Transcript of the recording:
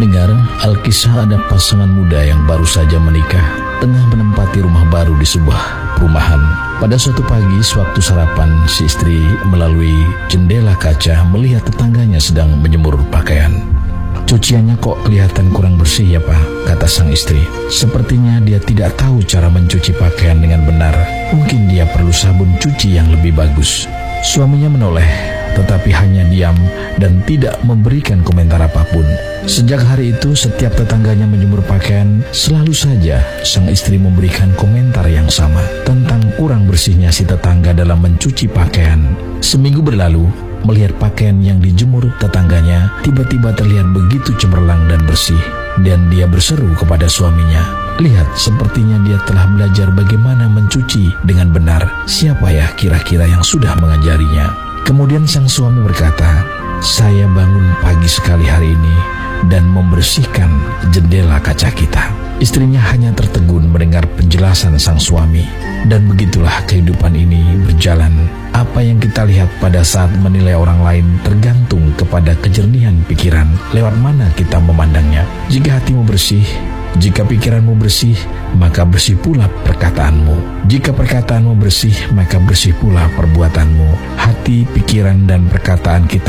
Pendengar, Alkisah ada pasangan muda yang baru saja menikah, tengah menempati rumah baru di sebuah perumahan. Pada suatu pagi, sewaktu sarapan, si istri melalui jendela kaca melihat tetangganya sedang menjemur pakaian. "Cuciannya kok kelihatan kurang bersih ya Pak," kata sang istri. "Sepertinya dia tidak tahu cara mencuci pakaian dengan benar. Mungkin dia perlu sabun cuci yang lebih bagus." Suaminya menoleh, tetapi hanya diam dan tidak memberikan komentar apapun. Sejak hari itu, setiap tetangganya menjemur pakaian, selalu saja sang istri memberikan komentar yang sama tentang kurang bersihnya si tetangga dalam mencuci pakaian. Seminggu berlalu, melihat pakaian yang dijemur tetangganya tiba-tiba terlihat begitu cemerlang dan bersih, dan dia berseru kepada suaminya, "Lihat, sepertinya dia telah belajar bagaimana mencuci dengan benar. Siapa ya kira-kira yang sudah mengajarinya?" Kemudian sang suami berkata, "Saya bangun pagi sekali hari ini dan membersihkan jendela kaca kita." Istrinya hanya tertegun mendengar penjelasan sang suami. Dan begitulah kehidupan ini berjalan. Apa yang kita lihat pada saat menilai orang lain tergantung kepada kejernihan pikiran lewat mana kita memandangnya. Jika hatimu bersih, jika pikiranmu bersih, maka bersih pula perkataanmu. Jika perkataanmu bersih, maka bersih pula perbuatanmu. Hati, pikiran, dan perkataan kita